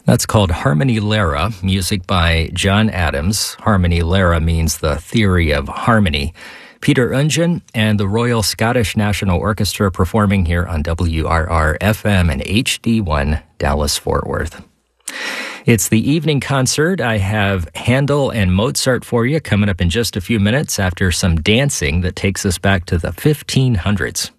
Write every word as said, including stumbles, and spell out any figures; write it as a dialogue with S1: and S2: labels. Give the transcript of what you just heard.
S1: That's called Harmony Lara, music by John Adams. Harmony Lara means the theory of harmony. Peter Ungen and the Royal Scottish National Orchestra performing here on W R R F M and H D one Dallas-Fort Worth. It's the evening concert. I have Handel and Mozart for you coming up in just a few minutes after some dancing that takes us back to the fifteen hundreds.